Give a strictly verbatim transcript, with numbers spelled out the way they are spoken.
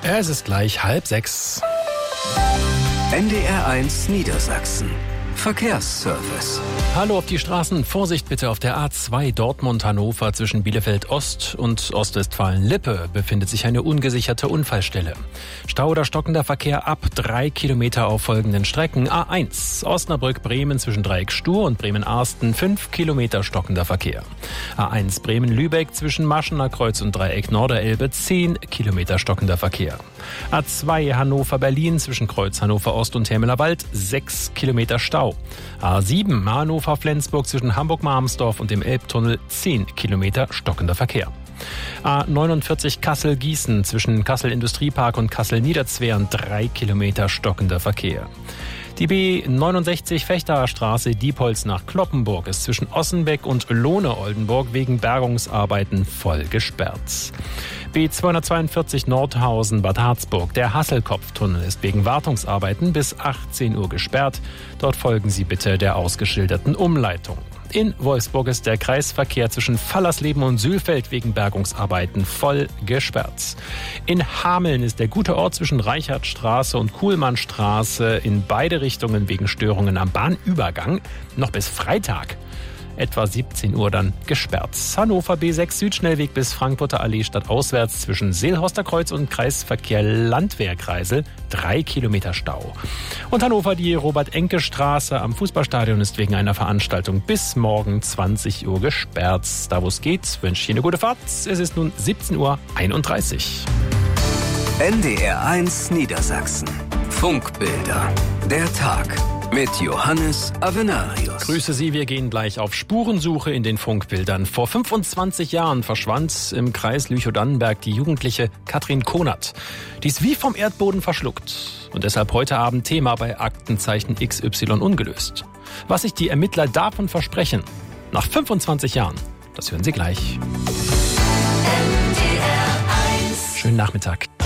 Es ist gleich halb sechs. N D R eins Niedersachsen. Verkehrsservice. Hallo auf die Straßen. Vorsicht bitte auf der A zwei Dortmund-Hannover zwischen Bielefeld-Ost und Ostwestfalen-Lippe befindet sich eine ungesicherte Unfallstelle. Stau oder stockender Verkehr ab drei Kilometer auf folgenden Strecken. A eins Osnabrück-Bremen zwischen Dreieck Stur und Bremen-Arsten fünf Kilometer stockender Verkehr. A eins Bremen-Lübeck zwischen Maschener Kreuz und Dreieck Norderelbe zehn Kilometer stockender Verkehr. A zwei Hannover-Berlin zwischen Kreuz Hannover-Ost und Hermelerwald sechs Kilometer Stau. A sieben Hannover-Flensburg zwischen Hamburg-Marmsdorf und dem Elbtunnel zehn Kilometer stockender Verkehr. A neunundvierzig Kassel-Gießen zwischen Kassel-Industriepark und Kassel-Niederzweren drei Kilometer stockender Verkehr. Die B neunundsechzig Fechterstraße Diepholz nach Cloppenburg ist zwischen Ossenbeck und Lohne-Oldenburg wegen Bergungsarbeiten voll gesperrt. B zweihundertzweiundvierzig Nordhausen Bad Harzburg. Der Hasselkopftunnel ist wegen Wartungsarbeiten bis achtzehn Uhr gesperrt. Dort folgen Sie bitte der ausgeschilderten Umleitung. In Wolfsburg ist der Kreisverkehr zwischen Fallersleben und Sülfeld wegen Bergungsarbeiten voll gesperrt. In Hameln ist der gute Ort zwischen Reichertstraße und Kuhlmannstraße in beide Richtungen wegen Störungen am Bahnübergang noch bis Freitag etwa siebzehn Uhr dann gesperrt. Hannover B sechs Südschnellweg bis Frankfurter Allee stadtauswärts zwischen Seelhorster Kreuz und Kreisverkehr Landwehrkreisel drei Kilometer Stau. Und Hannover die Robert-Enke-Straße am Fußballstadion ist wegen einer Veranstaltung bis morgen zwanzig Uhr gesperrt. Da wo es geht, wünsche ich Ihnen eine gute Fahrt. Es ist nun siebzehn Uhr einunddreißig. N D R eins Niedersachsen. Funkbilder. Der Tag. Mit Johannes Avenarius. Grüße Sie, wir gehen gleich auf Spurensuche in den Funkbildern. Vor fünfundzwanzig Jahren verschwand im Kreis Lüchow-Dannenberg die jugendliche Katrin Konert. Die ist wie vom Erdboden verschluckt und deshalb heute Abend Thema bei Aktenzeichen X Y ungelöst. Was sich die Ermittler davon versprechen, nach fünfundzwanzig Jahren, das hören Sie gleich. N D R eins. Schönen Nachmittag.